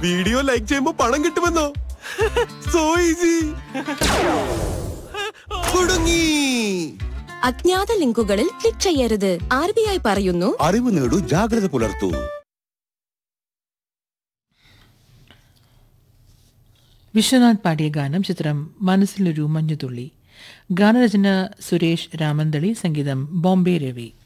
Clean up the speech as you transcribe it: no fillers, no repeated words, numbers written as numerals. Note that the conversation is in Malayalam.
വീഡിയോ ലൈക്ക് ചെയ്യുമ്പോ പണം കിട്ടുമെന്നോ? So easy. കുടുങ്ങി. അജ്ഞാത ലിങ്കുകളിൽ ക്ലിക്ക് ചെയ്യരുത്. RBI പറയുന്നു, അറിവ് നേടൂ, ജാഗ്രത പുലർത്തൂ. വിശ്വനാഥ് പാടിയ ഗാനം, ചിത്രം മനസ്സിലൊരു മഞ്ഞുതുള്ളി. ഗാനരചന സുരേഷ് രാമന്തളി, സംഗീതം ബോംബെ രവി.